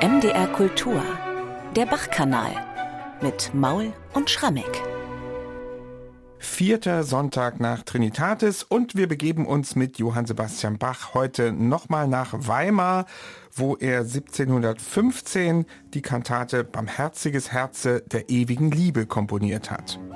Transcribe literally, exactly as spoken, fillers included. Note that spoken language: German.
M D R Kultur, der Bach-Kanal mit Maul und Schrammeck. Vierter Sonntag nach Trinitatis und wir begeben uns mit Johann Sebastian Bach heute nochmal nach Weimar, wo er siebzehnhundertfünfzehn die Kantate Barmherziges Herze der ewigen Liebe komponiert hat.